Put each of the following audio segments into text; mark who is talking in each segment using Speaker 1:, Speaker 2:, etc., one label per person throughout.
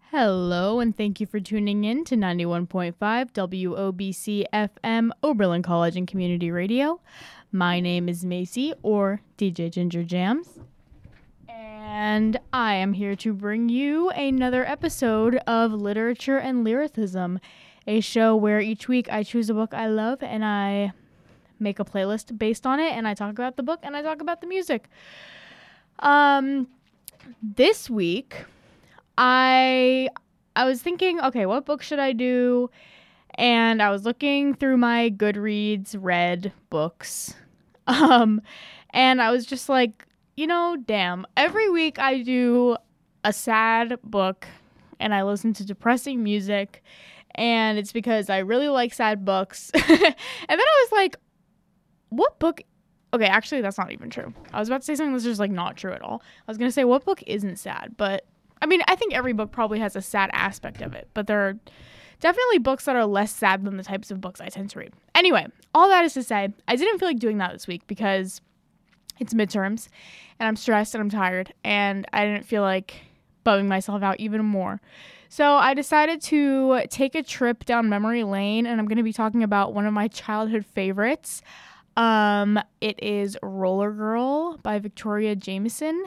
Speaker 1: Hello, and thank you for tuning in to 91.5 WOBC FM, Oberlin College and Community Radio. My name is Macy, or DJ Ginger Jams, and I am here to bring you another episode of Literature and Lyricism, a show where each week I choose a book I love and I make a playlist based on it, and I talk about the book and I talk about the music. This week I was thinking, okay, what book should I do? And I was looking through my Goodreads read books. And I was just like, damn, every week I do a sad book and I listen to depressing music, and it's because I really like sad books. And then I was like, what book? Okay, actually, that's not even true. I was about to say something that's just like not true at all. I was going to say, what book isn't sad? But I mean, I think every book probably has a sad aspect of it, but there are definitely books that are less sad than the types of books I tend to read. Anyway, all that is to say, I didn't feel like doing that this week because it's midterms and I'm stressed and I'm tired and I didn't feel like bumming myself out even more. So I decided to take a trip down memory lane, and I'm going to be talking about one of my childhood favorites. It is Roller Girl by Victoria Jameson.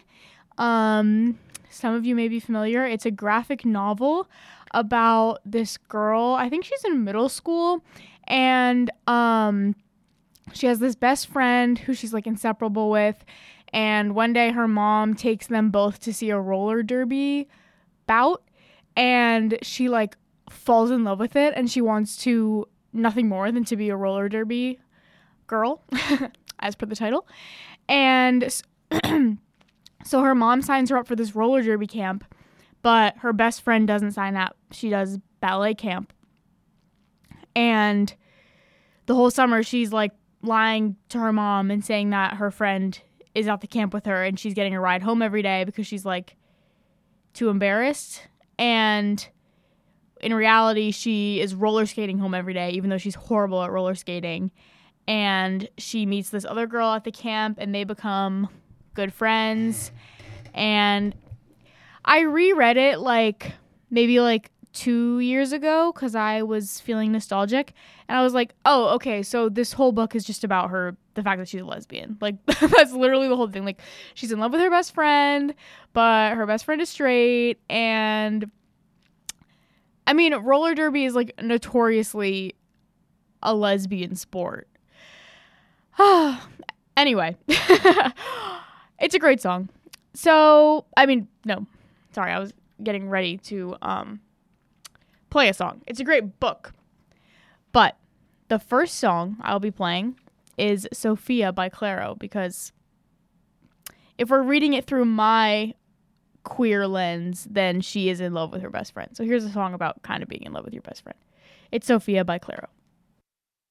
Speaker 1: Some of you may be familiar. It's a graphic novel about this girl. I think she's in middle school, and she has this best friend who she's like inseparable with. And one day her mom takes them both to see a roller derby bout, and she like falls in love with it, and she wants to nothing more than to be a roller derby girl, as per the title. And so her mom signs her up for this roller derby camp, but her best friend doesn't sign up. She does ballet camp. And the whole summer she's like lying to her mom and saying that her friend is at the camp with her and she's getting a ride home every day because she's like too embarrassed. And in reality, she is roller skating home every day, even though she's horrible at roller skating. And she meets this other girl at the camp and they become good friends. And I reread it maybe 2 years ago because I was feeling nostalgic, and I was like, oh, okay, so this whole book is just about the fact that she's a lesbian. Like, that's literally the whole thing. Like, she's in love with her best friend, but her best friend is straight. And I mean, roller derby is like notoriously a lesbian sport. Anyway, it's a great song. So, I mean, no, sorry, I was getting ready to play a song. It's a great book. But the first song I'll be playing is Sophia by Clairo, because if we're reading it through my queer lens, then she is in love with her best friend. So here's a song about kind of being in love with your best friend. It's Sophia by Clairo.